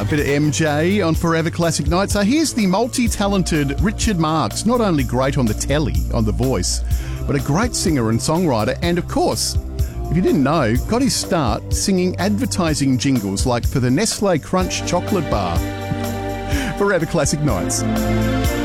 bit of MJ on Forever Classic Night. So here's the multi-talented Richard Marx, not only great on the telly, on The Voice, but a great singer and songwriter, and of course, if you didn't know, got his start singing advertising jingles like for the Nestle Crunch chocolate bar. Forever Classic Nights.